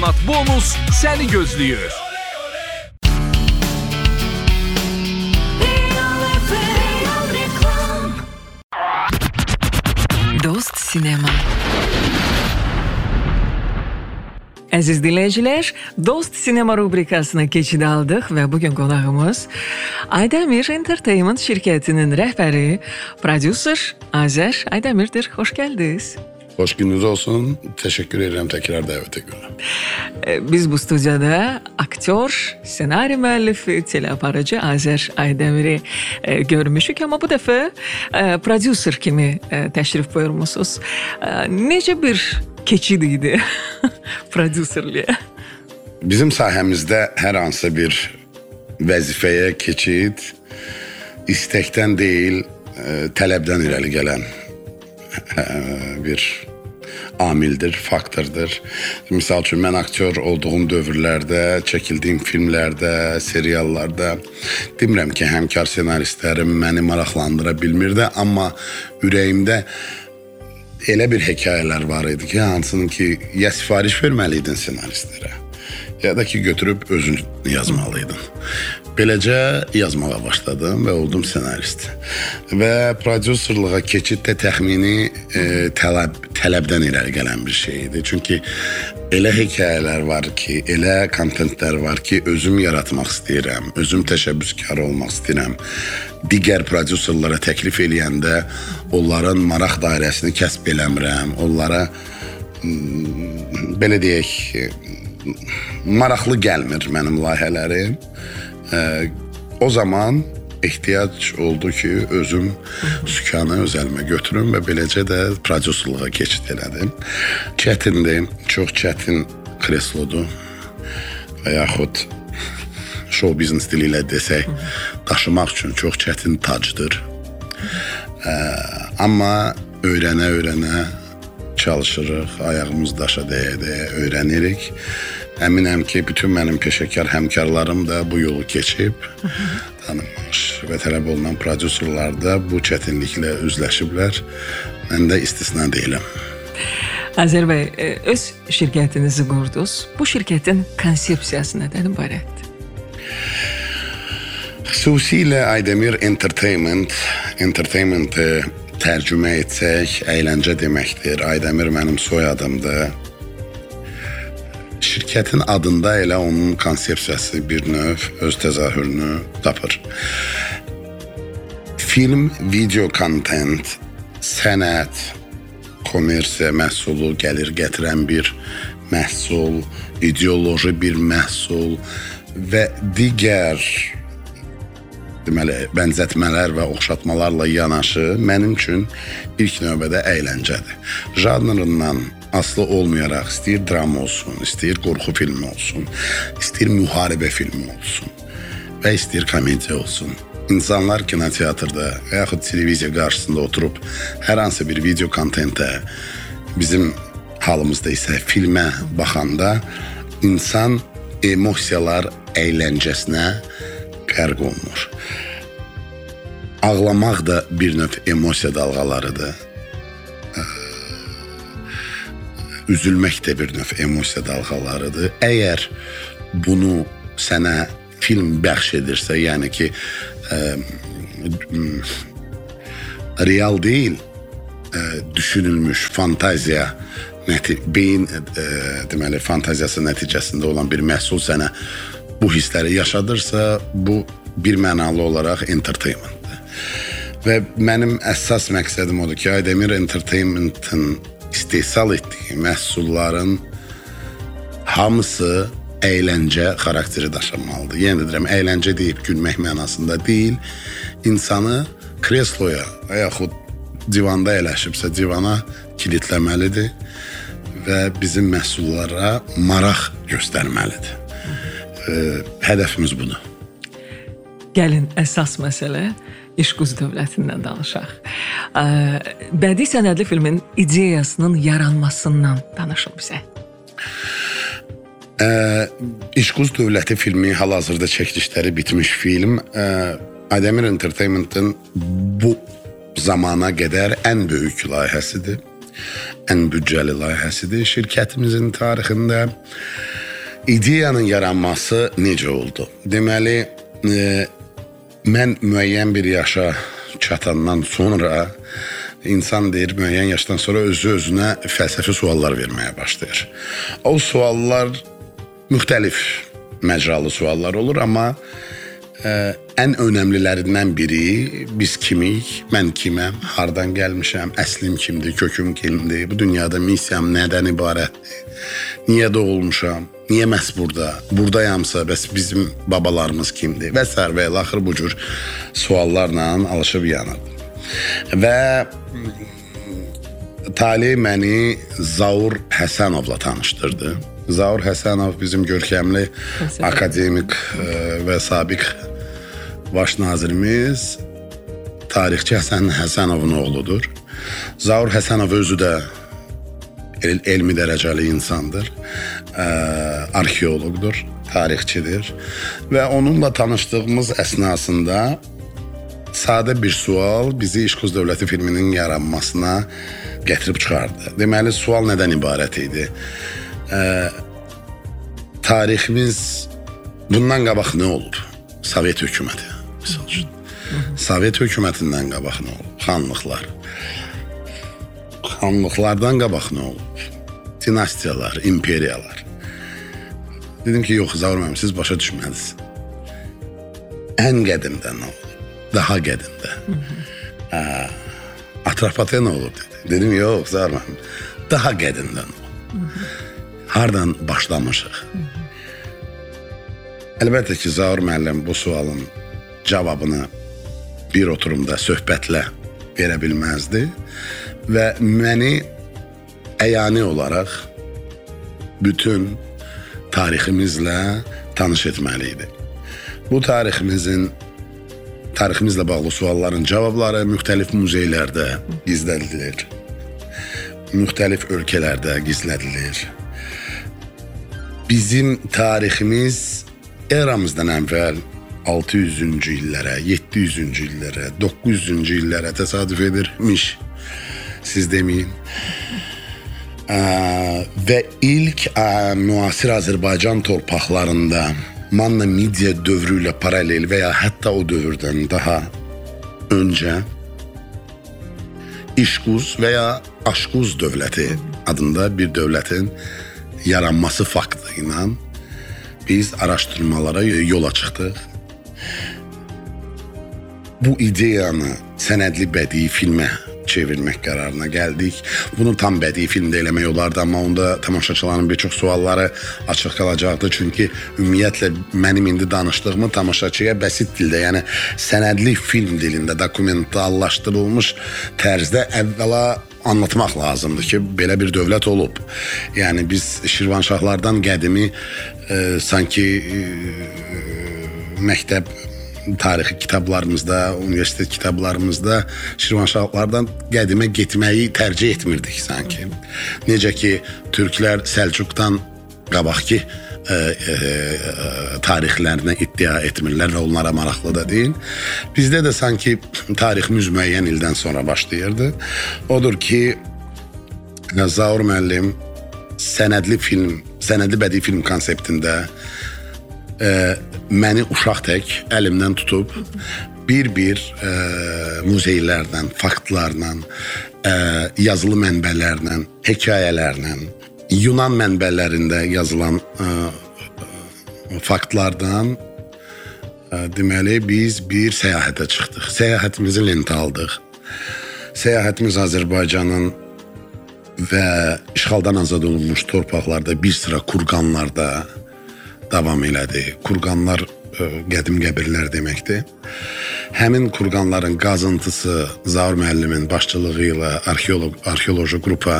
Bonus seni gözlüyor. Dost Sinema. Əziz dinləyicilər, Dost Sinema rubrikasına keçid aldıq və bugün qonağımız Aydemir Entertainment şirkətinin rəhbəri, prodüser Azər Aydemirdir. Xoş gəldiniz. Hoş gününüz olsun. Teşekkür ederim tekrar davete göre. Biz bu stüdyoda aktör, senaryo müəllifi, teleaparıcı Azər Aydemir'i görmüşük, amma bu dəfə prodüser kimi təşrif buyurmusunuz. Necə bir keçid idi prodüserliyə? Bizim sahəmizdə hər hansı bir vəzifəyə keçid istəkdən deyil, tələbdən irəli gələn bir amildir, faktordur. Misal üçün, mən aktör olduğum dövrlərdə, çəkildiyim filmlərdə, seriallarda demirəm ki, həmkar senaristlərim məni maraqlandıra bilmirdi, amma ürəyimdə elə bir hekayələr var idi ki, hansının ki, ya sifariş verməliydin senaristlərə, ya da ki, götürüb özün yazmalıydın. Beləcə yazmağa başladım və oldum senarist. Və prodüserlığa keçid də təxmini tələbdən irəli gələn bir şey idi. Çünki elə hekayələr var ki, elə kontentlər var ki, özüm yaratmaq istəyirəm, özüm təşəbbüskar olmaq istəyirəm. Digər prodüserlara təklif eləyəndə onların maraq dairəsini kəsb eləmirəm, onlara belə deyək, maraqlı gəlmir mənim layihələrim. O zaman ehtiyac oldu ki, özüm sükanı öz əlimə götürüm və beləcə də prodüserlığa keçid elədim. Çətindir, çox çətin kreslodur və yaxud show biznes dili ilə desək, daşımaq üçün çox çətin tacdır. Amma öyrənə-öyrənə çalışırıq, ayağımız daşa dəyə-dəyə öyrənirik. Əminəm ki, bütün mənim peşəkar həmkarlarım da bu yolu keçib, tanınmış və tələb olunan prodüserlər də bu çətinliklə üzləşiblər. Mən də istisna deyiləm. Azər bəy, öz şirkətinizi qurdunuz. Bu şirkətin konsepsiyası nədən ibarətdir? Xüsusilə Aydemir Entertainment-ı tərcümə etsək, əyləncə deməkdir. Aydemir mənim soyadımdır. Şirkətin adında elə onun konsepsiyası bir növ öz təzahürünü tapır. Film, video kontent, sənət, kommersiya məhsulu, gəlir gətirən bir məhsul, ideoloji bir məhsul və digər deməli, bənzətmələr və oxşatmalarla yanaşı mənim üçün ilk növbədə əyləncədir. Janrından aslı olmayaraq, istəyir drama olsun, istəyir qorxu filmi olsun, istəyir müharibə filmi olsun və istəyir komediya olsun. İnsanlar kinoteatrda və yaxud televiziya qarşısında oturub hər hansı bir video kontentə, bizim halımızda isə filmə baxanda insan emosiyalar əyləncəsinə qərq olunur. Ağlamaq da bir növ emosiya dalğalarıdır. Üzülmək də bir növ emosiya dalğalarıdır. Əgər bunu sənə film bəxş edirsə, yəni ki, real deyil, düşünülmüş fantaziya, beyin deməli, fantaziyası nəticəsində olan bir məhsul sənə bu hissləri yaşadırsa, bu bir mənalı olaraq entertainmentdir. Və mənim əsas məqsədim odur ki, Aydemir Entertainment'ın istehsal etdiyi məhsulların hamısı əyləncə xarakteri daşımalıdır. Yenə deyirəm, əyləncə deyib gülmək mənasında deyil, insanı kresloya və yaxud divanda əyləşibsə divana kilitləməlidir və bizim məhsullara maraq göstərməlidir. Hədəfimiz budur. Gəlin, əsas məsələ İşquz dövlətindən danışaq. Bədii sənədli filmin ideyasının yaranmasından danışın bizə. İşquz dövləti filmi hal-hazırda çəkilişləri bitmiş film. Aydemir Entertainment'ın bu zamana qədər ən böyük layihəsidir. Ən büdcəli layihəsidir şirkətimizin tarixində. ideyanın yaranması necə oldu? Deməli, mən müəyyən bir yaşa çatandan sonra insan deyir, müəyyən yaşdan sonra özü-özünə fəlsəfi suallar verməyə başlayır. O suallar müxtəlif məcralı suallar olur, amma ən önəmlilərindən biri biz kimik, mən kiməm, hardan gəlmişəm, əslim kimdir, köküm kimdir, bu dünyada missiyam nədən ibarətdir, niyə doğulmuşam, niyə məhz buradayamsa, bəs bizim babalarımız kimdir və s. və axır bu cür suallarla alışıb yanırdı. Və Talih məni Zaur Həsənovla tanışdırdı. Zaur Həsənov bizim görkəmli akademik və sabiq baş nazirimiz tarixçi Həsən Həsənovun oğludur. Zaur Həsənov özü də elmi dərəcəli insandır, arxeoloqdur, tarixçidir və onunla tanışdığımız əsnasında sadə bir sual bizi İşğuz Dövləti filminin yaranmasına gətirib çıxardı. Deməli, sual nədən ibarət idi? Tariximiz bundan qabaq nə olub? Sovet hökuməti, misal üçün. Sovet hökumətindən qabaq nə olub? Xanlıqlar. Xanlıqlardan qabaq nə olub? Dinastiyalar, imperiyalar. Dedim ki, yox, Zaur müəllim, siz başa düşməlisiniz. Ən qədimdə nə olub? Daha qədimdə. Atropatena olub dedi. Dedim, yox, Zaur müəllim, daha qədimdə nə olub? Hardan başlamışıq? Əlbəttə ki, Zaur müəllim bu sualın cavabını bir oturumda söhbətlə verə bilməzdi və məni əyani olaraq bütün tariximizlə tanış etməli idi. Bu tariximizlə bağlı sualların cavabları müxtəlif muzeylərdə gizlədilir, müxtəlif ölkələrdə gizlədilir. Bizim tariximiz eramızdan əvvəl 600-cü illərə, 700-cü illərə, 900-cü illərə təsadüf edirmiş, siz deməyin. Və ilk müasir Azərbaycan torpaqlarında Manna Midiya dövrü ilə paralel və ya hətta o dövrdən daha öncə İşğuz və ya Aşquz dövləti adında bir dövlətin yaranması faktı ilə biz araşdırmalara yola çıxdıq. Bu ideyanı sənədli bədii filmə çevirmək qərarına gəldik. Bunu tam bədii filmdə eləmək olardı, amma onda tamaşaçıların bir çox sualları açıq qalacaqdı. Çünki ümumiyyətlə mənim indi danışdığımı tamaşaçıya bəsit dildə, yəni sənədli film dilində dokumentallaşdırılmış tərzdə əvvəla anlatmaq lazımdır ki, belə bir dövlət olub. Yəni biz Şirvanşahlardan qədimi sanki məktəb tarixi kitablarımızda, universitet kitablarımızda Şirvanşahlardan qədimə getməyi tərcih etmirdik sanki. Necə ki, türklər Səlcuqdan qabaqki tarixlərinə iddia etmirlər və onlara maraqlı da deyil. Bizdə də sanki tariximiz müəyyən ildən sonra başlayırdı. Odur ki, Zaur müəllim sənədli bədii film konseptində məni uşaq tək əlimdən tutub bir-bir muzeylərlə, faktlarla, yazılı mənbələrlə, hekayələrlə, Yunan mənbələrində yazılan faktlardan deməli biz bir səyahətə çıxdıq. Səyahətimizi lentə aldıq. Səyahətimiz Azərbaycanın və işğaldan azad olunmuş torpaqlarda bir sıra kurqanlarda davam elədi. Kurqanlar qədim qəbirlər deməkdir. Həmin kurqanların qazıntısı Zaur müəllimin başçılığı ilə arxeoloji qrupa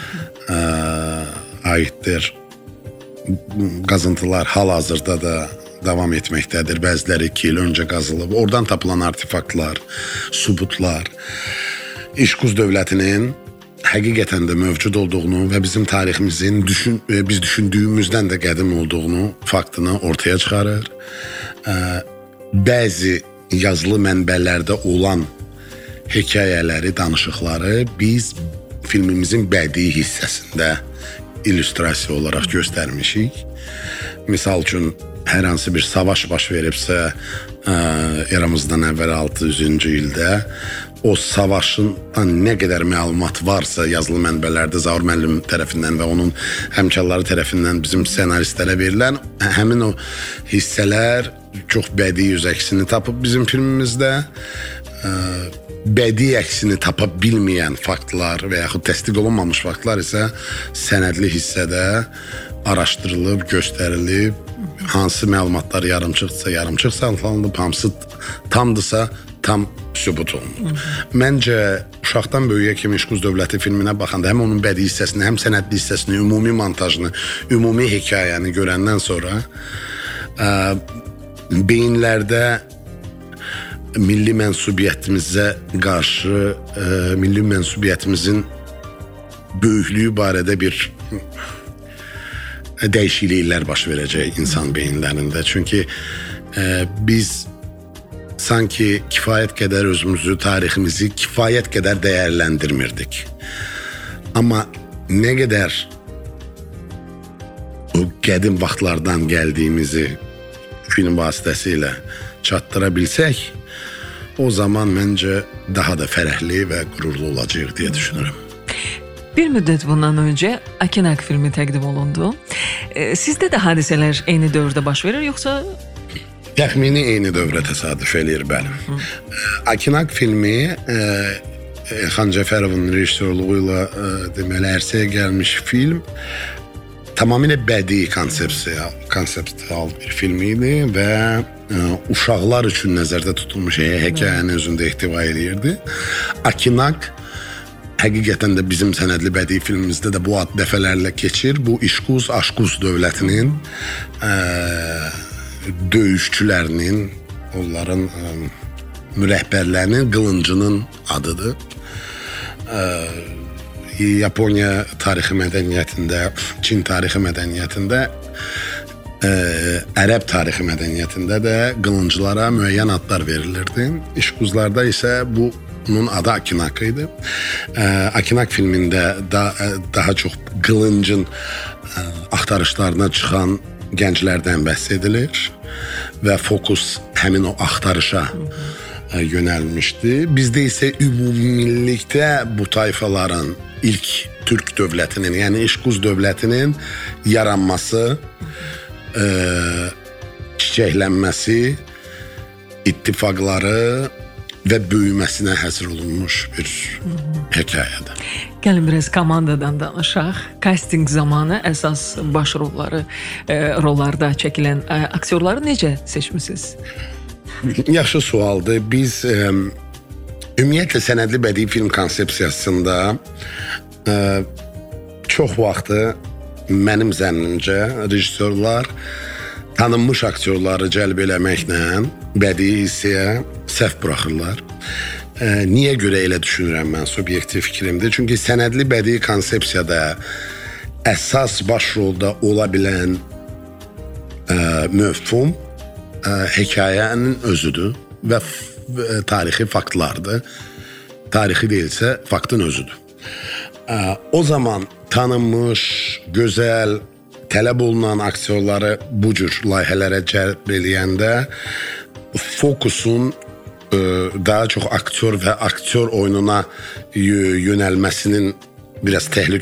aiddir. Qazıntılar hal-hazırda da davam etməkdədir. Bəziləri 2 il öncə qazılıb. Oradan tapılan artefaktlar, sübutlar İşğuz dövlətinin həqiqətən də mövcud olduğunu və bizim tariximizin biz düşündüyümüzdən də qədim olduğunu faktını ortaya çıxarır. Bəzi yazılı mənbələrdə olan hekayələri, danışıqları biz filmimizin bədii hissəsində illüstrasiya olaraq göstərmişik. Misal üçün, hər hansı bir savaş baş veribsə, eramızdan əvvəl 600-cü ildə o savaşından nə qədər məlumat varsa yazılı mənbələrdə Zaur müəllim tərəfindən və onun həmkarları tərəfindən bizim ssenaristlərə verilən həmin o hissələr çox bədii öz əksini tapıb bizim filmimizdə. Bədii əksini tapa bilməyən faktlar və yaxud təsdiq olunmamış faktlar isə sənədli hissədə araşdırılıb, göstərilib, hansı məlumatlar yarımçıq salınıb, hamısı tamdırsa tam sübut olunub. Məncə uşaqdan böyüyə kimi İşquz Dövləti filminə baxanda həm onun bədii hissəsini, həm sənədli hissəsini, ümumi montajını, ümumi hekayəni görəndən sonra beyinlərdə milli mənsubiyyətimizə qarşı, milli mənsubiyyətimizin böyüklüyü barədə bir dəyişikliklər baş verəcək insan beyinlərində. Çünki biz sanki kifayət qədər özümüzü, tariximizi kifayət qədər dəyərləndirmirdik. Amma nə qədər o qədim vaxtlardan gəldiyimizi film vasitəsilə çatdıra bilsək, o zaman məncə daha da fərəhli və qürurlu olacaq deyə düşünürəm. Bir müddət bundan öncə Akinak filmi təqdim olundu. Sizdə də hadisələr eyni dövrdə baş verir, yoxsa? Təxmini eyni dövrə təsadüf eləyir, bəli. Akinak filmi Xan Cəfərovun rejissorluğu ilə deməli ərsəyə gəlmiş film tamamilə bədii konseptual bir film idi və uşaqlar üçün nəzərdə tutulmuş hekayəni özündə ehtiva eləyirdi. Akinak həqiqətən də bizim sənədli bədii filmimizdə də bu ad dəfələrlə keçir. Bu İşquz, Aşquz dövlətinin döyüşçülərinin, onların rəhbərlərinin qılıncının adıdır. Yaponiya tarixi mədəniyyətində, Çin tarixi mədəniyyətində, Ərəb tarixi mədəniyyətində də qılınclara müəyyən adlar verilirdi. İşquzlarda isə bunun adı Akinak idi. Akinak filmində daha çox qılıncın axtarışlarına çıxan gənclərdən bəhs edilir və fokus həmin o axtarışa yönəlmişdi. Bizdə isə ümumilikdə bu tayfaların ilk Türk dövlətinin, yəni İşquz dövlətinin yaranması, çiçəklənməsi, ittifaqları və böyüməsinə həsr olunmuş bir hekayədir. Gəlin biraz komandadan danışaq. Casting zamanı əsas baş rollarda çəkilən aktyorları necə seçmisiniz? Yaxşı sualdır. Biz ümumiyyətlə sənədli bədii film konsepsiyasında çox vaxtı mənim zənnimcə rejissorlar tanınmış aktyorları cəlb eləməklə bədii hissəyə səhv buraxırlar. Niyə görə elə düşünürəm mən, subyektiv fikrimdir? Çünki sənədli bədii konsepsiyada əsas baş rolda ola bilən məfhum hekayənin özüdür və tarixi faktlardır. Tarixi deyilsə, faktın özüdür. O zaman tanınmış, gözəl, tələb olunan aktyorları bu cür layihələrə cəlb eləyəndə fokusun daha çox aktyor və aktyor oyununa yönəlməsinin biraz